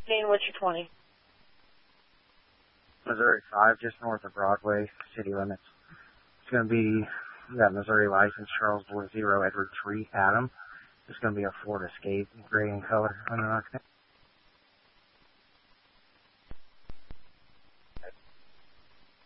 Dean, what's your 20? Missouri 5, just north of Broadway, city limits. It's going to be, you got Missouri license, Charles Boy 0, Edward 3, Adam. It's going to be a Ford Escape, gray in color, unmarked.